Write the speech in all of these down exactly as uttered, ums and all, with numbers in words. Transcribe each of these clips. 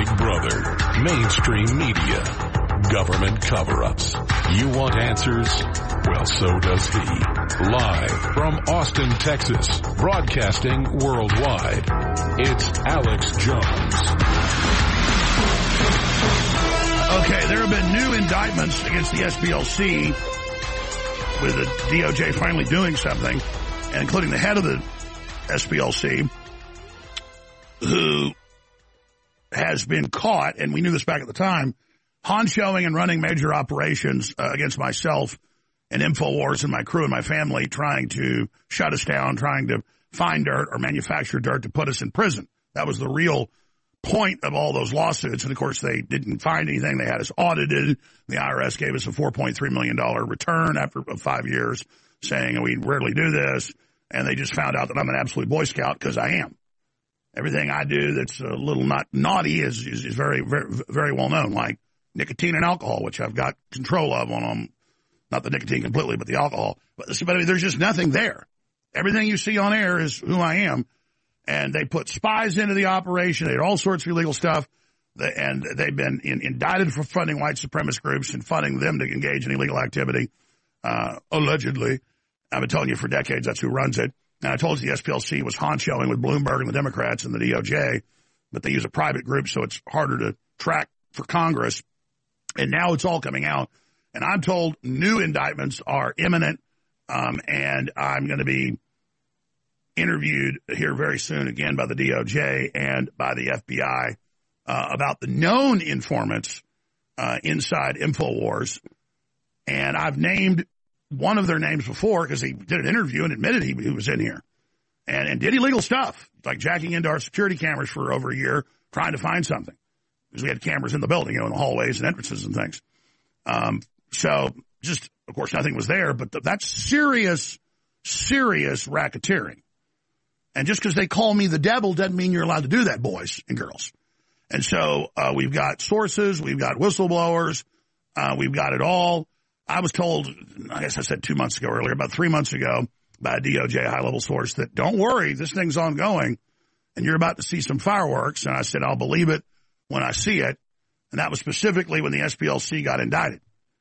Big Brother, mainstream media, government cover-ups. You want answers? Well, so does he. Live from Austin, Texas, broadcasting worldwide, it's Alex Jones. Okay, there have been new indictments against the S P L C, with the D O J finally doing something, and including the head of the S P L C, who has been caught, and we knew this back at the time, honchoing and running major operations uh, against myself and InfoWars and my crew and my family, trying to shut us down, trying to find dirt or manufacture dirt to put us in prison. That was the real point of all those lawsuits. And, of course, they didn't find anything. They had us audited. The I R S gave us a four point three million dollars return after five years, saying we rarely do this. And they just found out that I'm an absolute Boy Scout, because I am. Everything I do that's a little not naughty is, is, is very, very, very well known, like nicotine and alcohol, which I've got control of on them. Not the nicotine completely, but the alcohol. But, but I mean, there's just nothing there. Everything you see on air is who I am. And they put spies into the operation. They had all sorts of illegal stuff. And they've been in, indicted for funding white supremacist groups and funding them to engage in illegal activity, uh, allegedly. I've been telling you for decades that's who runs it. And I told you the S P L C was honchoing with Bloomberg and the Democrats and the D O J, but they use a private group, so it's harder to track for Congress. And now it's all coming out. And I'm told new indictments are imminent, um, and I'm going to be interviewed here very soon again by the D O J and by the F B I uh, about the known informants uh, inside InfoWars. And I've named one of their names before because he did an interview and admitted he, he was in here and, and did illegal stuff, like jacking into our security cameras for over a year trying to find something, because we had cameras in the building, you know, in the hallways and entrances and things. Um, so just, of course, nothing was there, but the, that's serious, serious racketeering. And just because they call me the devil doesn't mean you're allowed to do that, boys and girls. And so uh, we've got sources, we've got whistleblowers, uh, we've got it all. I was told, I guess I said two months ago earlier, about three months ago, by a D O J high-level source that, don't worry, this thing's ongoing, and you're about to see some fireworks. And I said, I'll believe it when I see it. And that was specifically when the S P L C got indicted.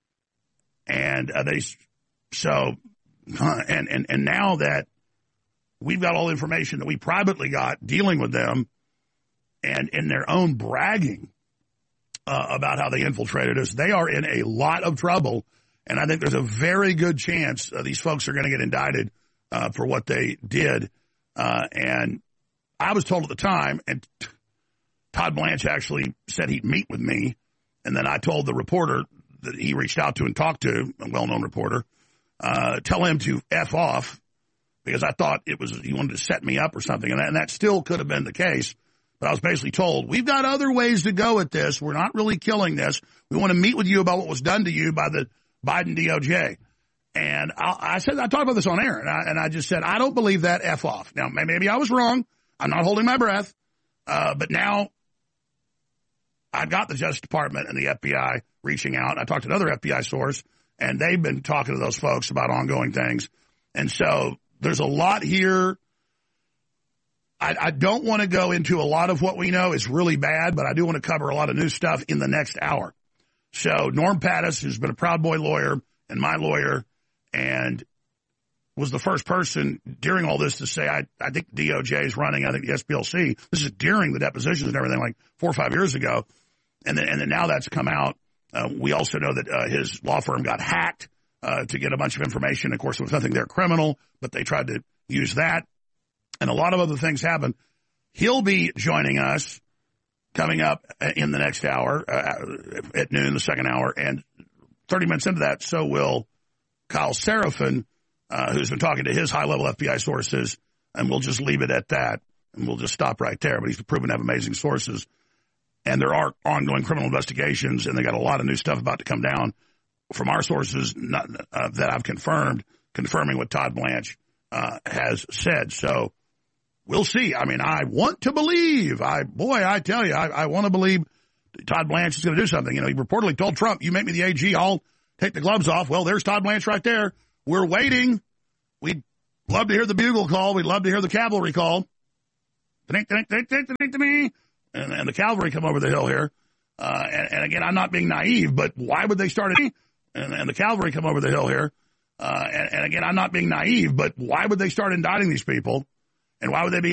And uh, they, so, and, and, and now that we've got all the information that we privately got dealing with them, and in their own bragging uh, about how they infiltrated us, they are in a lot of trouble. And I think there's a very good chance uh, these folks are going to get indicted uh, for what they did. Uh, and I was told at the time, and t- Todd Blanche actually said he'd meet with me. And then I told the reporter that he reached out to and talked to, a well-known reporter, uh, tell him to F off, because I thought it was he wanted to set me up or something. And that, and that still could have been the case. But I was basically told, we've got other ways to go at this. We're not really killing this. We want to meet with you about what was done to you by the Biden D O J. And I, I said, I talked about this on air, and I, and I just said, I don't believe that, F off. Now, maybe I was wrong. I'm not holding my breath. Uh, but now I've got the Justice Department and the F B I reaching out. I talked to another F B I source, and they've been talking to those folks about ongoing things. And so there's a lot here. I, I don't want to go into a lot of what we know is really bad, but I do want to cover a lot of new stuff in the next hour. So Norm Pattis, who's been a Proud Boy lawyer and my lawyer, and was the first person during all this to say, I, I think D O J is running, I think the S P L C. This is during the depositions and everything, like four or five years ago. And then, and then now that's come out. Uh, we also know that uh, his law firm got hacked uh, to get a bunch of information. Of course, there was nothing there criminal, but they tried to use that. And a lot of other things happened. He'll be joining us coming up in the next hour, uh, at noon, the second hour. And thirty minutes into that, so will Kyle Seraphin, uh, who's been talking to his high-level F B I sources. And we'll just leave it at that. And we'll just stop right there. But he's proven to have amazing sources. And there are ongoing criminal investigations, and they got a lot of new stuff about to come down from our sources not, uh, that I've confirmed, confirming what Todd Blanche uh, has said. So we'll see. I mean, I want to believe. I boy, I tell you, I, I want to believe Todd Blanche is going to do something. You know, he reportedly told Trump, "You make me the A G, I'll take the gloves off." Well, there's Todd Blanche right there. We're waiting. We'd love to hear the bugle call. We'd love to hear the cavalry call. and, and the cavalry come over the hill here. Uh, and, and again, I'm not being naive, but why would they start it? And, and the cavalry come over the hill here. Uh, and, and again, I'm not being naive, but why would they start indicting these people? And why would they be